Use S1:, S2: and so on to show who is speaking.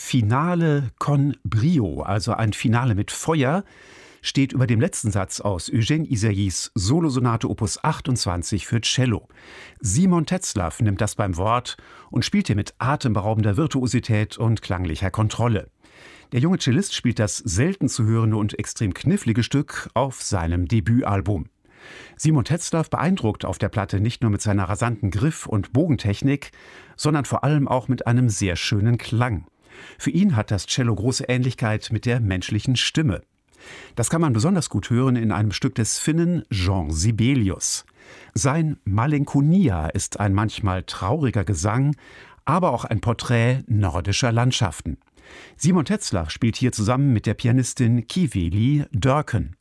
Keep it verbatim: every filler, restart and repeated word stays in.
S1: Finale con brio, also ein Finale mit Feuer, steht über dem letzten Satz aus Eugène Ysaÿes Solosonate Opus achtundzwanzig für Cello. Simon Tetzlaff nimmt das beim Wort und spielt hier mit atemberaubender Virtuosität und klanglicher Kontrolle. Der junge Cellist spielt das selten zu hörende und extrem knifflige Stück auf seinem Debütalbum. Simon Tetzlaff beeindruckt auf der Platte nicht nur mit seiner rasanten Griff- und Bogentechnik, sondern vor allem auch mit einem sehr schönen Klang. Für ihn hat das Cello große Ähnlichkeit mit der menschlichen Stimme. Das kann man besonders gut hören in einem Stück des Finnen Jean Sibelius. Sein Malenkonia ist ein manchmal trauriger Gesang, aber auch ein Porträt nordischer Landschaften. Simon Tetzlaff spielt hier zusammen mit der Pianistin Kiveli Dörken.